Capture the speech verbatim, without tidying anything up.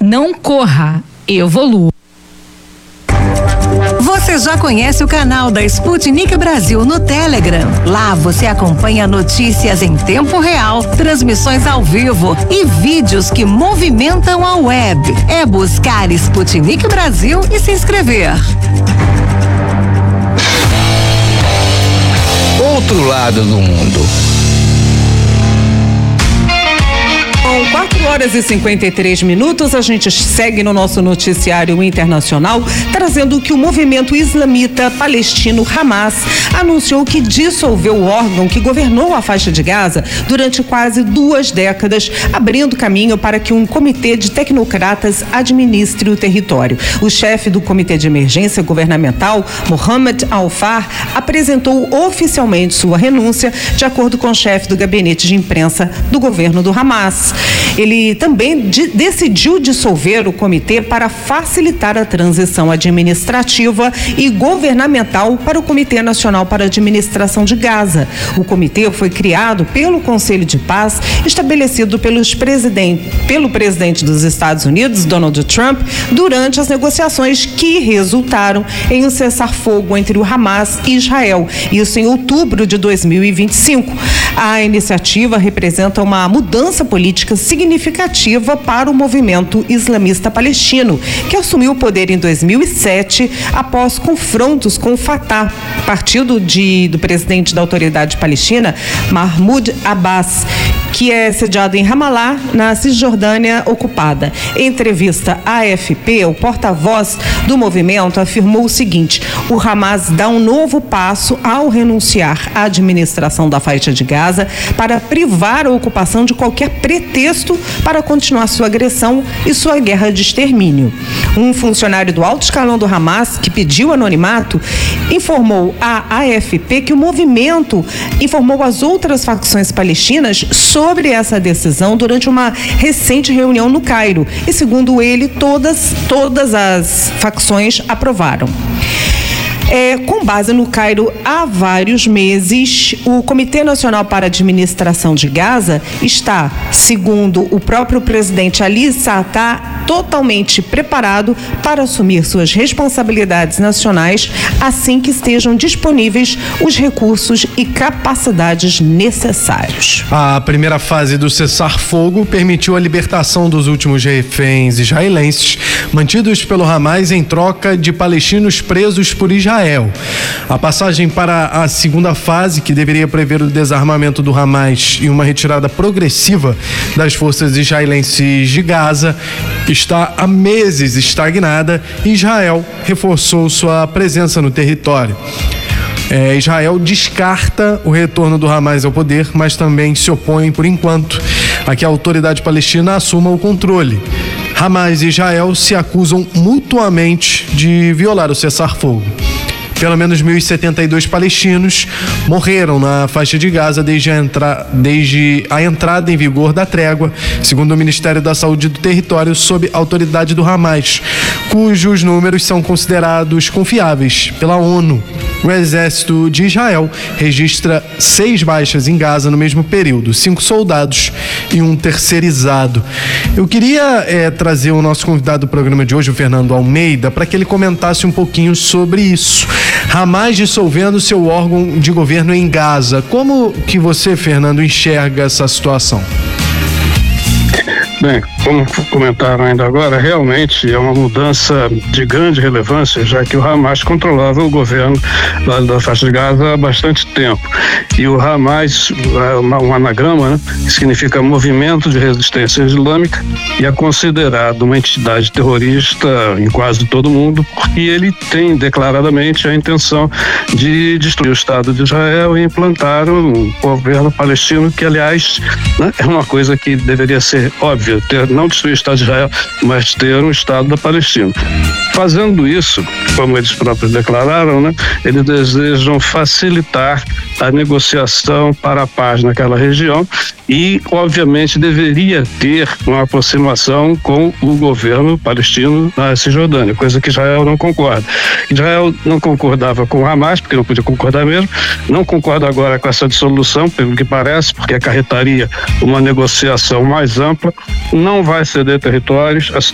Não corra, evolua. Você já conhece o canal da Sputnik Brasil no Telegram? Lá você acompanha notícias em tempo real, transmissões ao vivo e vídeos que movimentam a web. É buscar Sputnik Brasil e se inscrever. Outro lado do mundo. São quatro horas e cinquenta e três minutos, a gente segue no nosso noticiário internacional, trazendo que o movimento islamita palestino Hamas anunciou que dissolveu o órgão que governou a faixa de Gaza durante quase duas décadas, abrindo caminho para que um comitê de tecnocratas administre o território. O chefe do Comitê de Emergência Governamental, Mohamed Al-Far, apresentou oficialmente sua renúncia, de acordo com o chefe do gabinete de imprensa do governo do Hamas. Ele também de, decidiu dissolver o comitê para facilitar a transição administrativa e governamental para o Comitê Nacional para a Administração de Gaza. O comitê foi criado pelo Conselho de Paz, estabelecido pelos presidente, pelo presidente dos Estados Unidos, Donald Trump, durante as negociações que resultaram em um cessar-fogo entre o Hamas e Israel. Isso em outubro de dois mil e vinte e cinco. A iniciativa representa uma mudança política significativa para o movimento islamista palestino, que assumiu o poder em dois mil e sete após confrontos com o Fatah, partido de, do presidente da Autoridade Palestina, Mahmoud Abbas, que é sediado em Ramallah, na Cisjordânia ocupada. Em entrevista à A F P, o porta-voz do movimento afirmou o seguinte: o Hamas dá um novo passo ao renunciar à administração da faixa de Gaza para privar a ocupação de qualquer pretexto para continuar sua agressão e sua guerra de extermínio. Um funcionário do alto escalão do Hamas, que pediu anonimato, informou à A F P que o movimento informou as outras facções palestinas sobre sobre essa decisão durante uma recente reunião no Cairo e, segundo ele, todas, todas as facções aprovaram. É, com base no Cairo, há vários meses, o Comitê Nacional para a Administração de Gaza está, segundo o próprio presidente Ali Sattah, totalmente preparado para assumir suas responsabilidades nacionais assim que estejam disponíveis os recursos e capacidades necessários. A primeira fase do cessar-fogo permitiu a libertação dos últimos reféns israelenses mantidos pelo Hamas em troca de palestinos presos por Israel. A passagem para a segunda fase, que deveria prever o desarmamento do Hamas e uma retirada progressiva das forças israelenses de Gaza, está há meses estagnada e Israel reforçou sua presença no território. É, Israel descarta o retorno do Hamas ao poder, mas também se opõe, por enquanto, a que a autoridade palestina assuma o controle. Hamas e Israel se acusam mutuamente de violar o cessar-fogo. Pelo menos mil e setenta e dois palestinos morreram na faixa de Gaza desde a, entra... desde a entrada em vigor da trégua, segundo o Ministério da Saúde do território, sob autoridade do Hamas, cujos números são considerados confiáveis pela ONU. O exército de Israel registra seis baixas em Gaza no mesmo período, cinco soldados e um terceirizado. Eu queria é, trazer o nosso convidado do programa de hoje, o Fernando Almeida, para que ele comentasse um pouquinho sobre isso. Hamas dissolvendo seu órgão de governo em Gaza. Como que você, Fernando, enxerga essa situação? Bem, como comentaram ainda agora, realmente é uma mudança de grande relevância, já que o Hamas controlava o governo da, da faixa de Gaza há bastante tempo. E o Hamas, um anagrama, né, que significa Movimento de Resistência Islâmica, e é considerado uma entidade terrorista em quase todo o mundo, porque ele tem declaradamente a intenção de destruir o Estado de Israel e implantar um governo palestino, que, aliás, né, é uma coisa que deveria ser óbvia, ter, não destruir o Estado de Israel, mas ter um Estado da Palestina. Fazendo isso, como eles próprios declararam, né, eles desejam facilitar a negociação para a paz naquela região e, obviamente, deveria ter uma aproximação com o governo palestino na Cisjordânia, coisa que Israel não concorda. Israel não concordava com o Hamas, porque não podia concordar mesmo, não concorda agora com essa dissolução, pelo que parece, porque acarretaria uma negociação mais ampla, não vai ceder territórios,